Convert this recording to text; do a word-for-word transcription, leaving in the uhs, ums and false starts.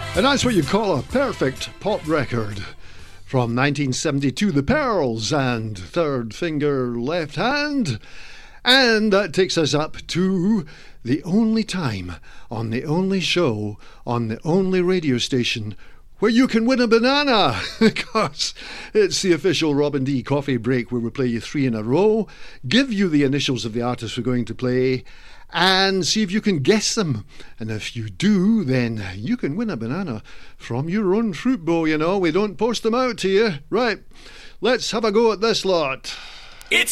And that's what you call a perfect pop record. From nineteen seventy-two, The Pearls and Third Finger Left Hand. And that takes us up to the only time on the only show on the only radio station where you can win a banana, because it's the official Robin D Coffee Break, where we play you three in a row, give you the initials of the artists we're going to play, and see if you can guess them. And if you do, then you can win a banana from your own fruit bowl, you know. We don't post them out to you. Right, let's have a go at this lot.